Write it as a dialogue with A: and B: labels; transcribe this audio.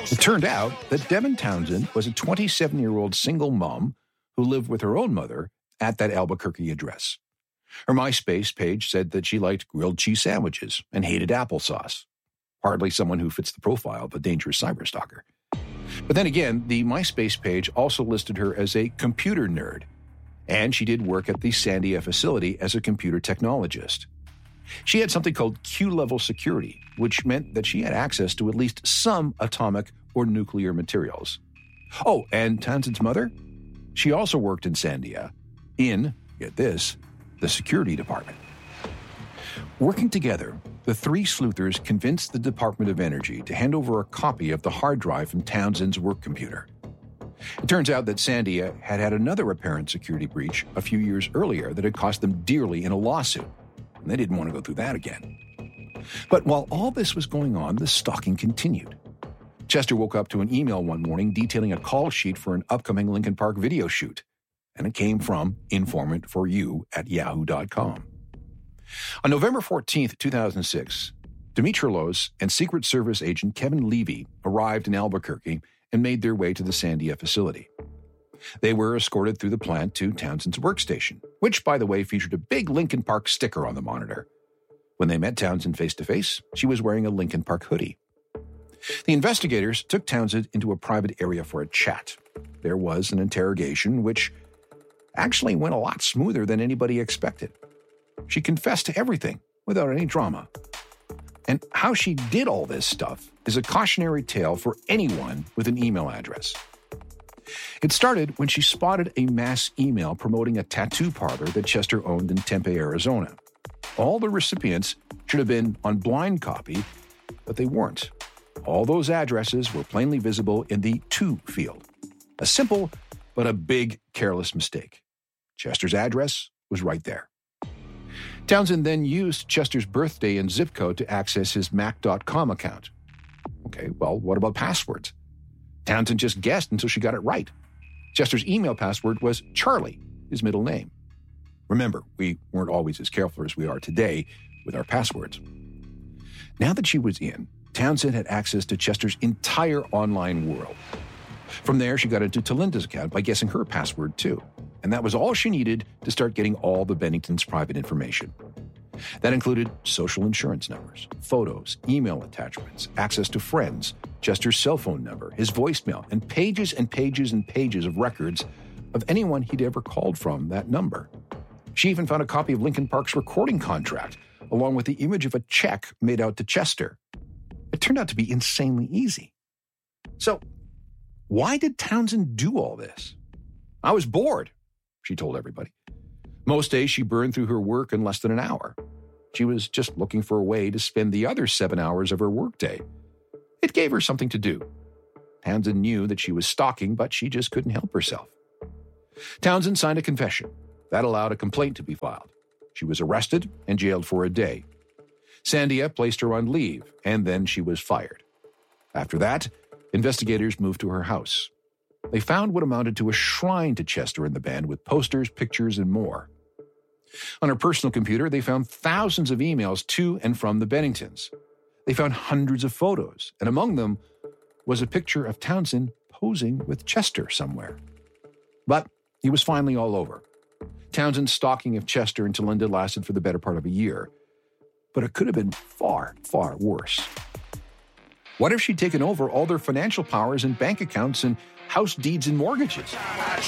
A: It turned out that Devin Townsend was a 27-year-old single mom who lived with her own mother at that Albuquerque address. Her MySpace page said that she liked grilled cheese sandwiches and hated applesauce. Hardly someone who fits the profile of a dangerous cyberstalker. But then again, the MySpace page also listed her as a computer nerd, and she did work at the Sandia facility as a computer technologist. She had something called Q-level security, which meant that she had access to at least some atomic or nuclear materials. Oh, and Townsend's mother? She also worked in Sandia in, get this, the security department. Working together, the three sleuthers convinced the Department of Energy to hand over a copy of the hard drive from Townsend's work computer. It turns out that Sandia had had another apparent security breach a few years earlier that had cost them dearly in a lawsuit, and they didn't want to go through that again. But while all this was going on, the stalking continued. Chester woke up to an email one morning detailing a call sheet for an upcoming Lincoln Park video shoot, and it came from informantforyou@yahoo.com. On November 14th, 2006, Dimitrilos and Secret Service agent Kevin Levy arrived in Albuquerque and made their way to the Sandia facility. They were escorted through the plant to Townsend's workstation, which, by the way, featured a big Lincoln Park sticker on the monitor. When they met Townsend face-to-face, she was wearing a Lincoln Park hoodie. The investigators took Townsend into a private area for a chat. There was an interrogation, which actually went a lot smoother than anybody expected. She confessed to everything without any drama. And how she did all this stuff is a cautionary tale for anyone with an email address. It started when she spotted a mass email promoting a tattoo parlor that Chester owned in Tempe, Arizona. All the recipients should have been on blind copy, but they weren't. All those addresses were plainly visible in the To field. A simple, but a big, careless mistake. Chester's address was right there. Townsend then used Chester's birthday and zip code to access his Mac.com account. Okay, well, what about passwords? Townsend just guessed until she got it right. Chester's email password was Charlie, his middle name. Remember, we weren't always as careful as we are today with our passwords. Now that she was in, Townsend had access to Chester's entire online world. From there, she got into Talinda's account by guessing her password, too. And that was all she needed to start getting all the Benningtons' private information. That included social insurance numbers, photos, email attachments, access to friends, Chester's cell phone number, his voicemail, and pages and pages and pages of records of anyone he'd ever called from that number. She even found a copy of Lincoln Park's recording contract, along with the image of a check made out to Chester. It turned out to be insanely easy. So, why did Townsend do all this? I was bored, she told everybody. Most days she burned through her work in less than an hour. She was just looking for a way to spend the other 7 hours of her workday. It gave her something to do. Townsend knew that she was stalking, but she just couldn't help herself. Townsend signed a confession. That allowed a complaint to be filed. She was arrested and jailed for a day. Sandia placed her on leave, and then she was fired. After that, investigators moved to her house. They found what amounted to a shrine to Chester and the band with posters, pictures, and more. On her personal computer, they found thousands of emails to and from the Benningtons. They found hundreds of photos, and among them was a picture of Townsend posing with Chester somewhere. But he was finally all over. Townsend's stalking of Chester and Talinda lasted for the better part of a year. But it could have been far, far worse. What if she'd taken over all their financial powers and bank accounts and house deeds and mortgages?